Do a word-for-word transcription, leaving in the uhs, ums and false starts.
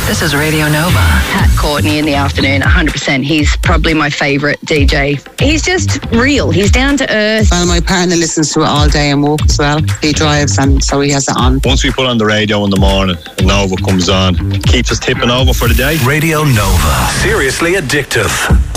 This is Radio Nova. Pat Courtney in the afternoon, one hundred percent. He's probably my favourite D J. He's just real. He's down to earth. Well, my partner listens to it all day and walk as well. He drives, and so he has it on. Once we put on the radio in the morning and Nova comes on, keeps us tipping over for the day. Radio Nova. Seriously addictive.